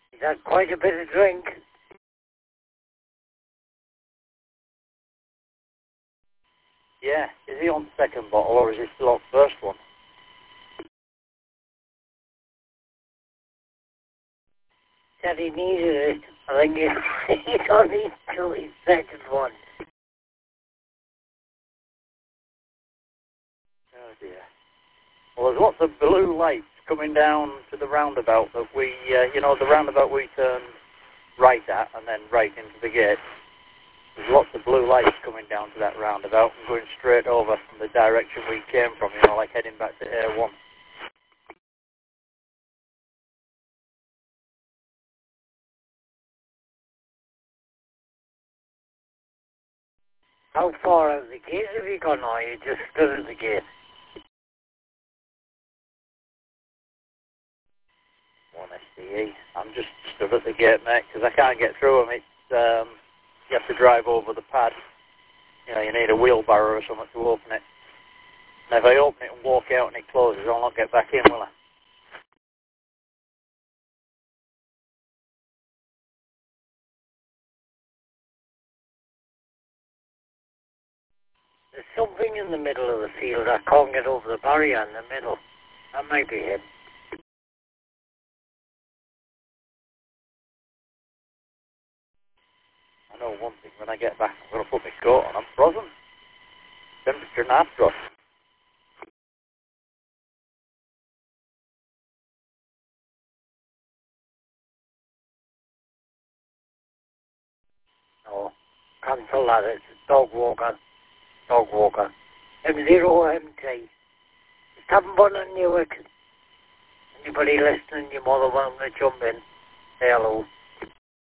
He's had quite a bit of drink. Yeah, is he on second bottle or is he still on first one? Said he needed it. I think he's only to his second one. Oh dear. Well, there's lots of blue lights coming down to the roundabout that we, the roundabout we turn right at and then right into the gate. There's lots of blue lights coming down to that roundabout and going straight over from the direction we came from, like heading back to A1. How far out of the gate have you gone, or you just stood at the gate? 1SDE. I'm just stood at the gate, mate, because I can't get through them. It's, you have to drive over the pad. You need a wheelbarrow or something to open it. And if I open it and walk out and it closes, I'll not get back in, will I? There's something in the middle of the field. I can't get over the barrier in the middle. That might be him. I know one thing, when I get back, I'm going to put my coat on. I'm frozen. Temperature and half drop. No, cancel that. It's a dog walker. Dog walker. M0MT. Just haven't put on Newark. Anybody listening, you're more than welcome to jump in. Say hello.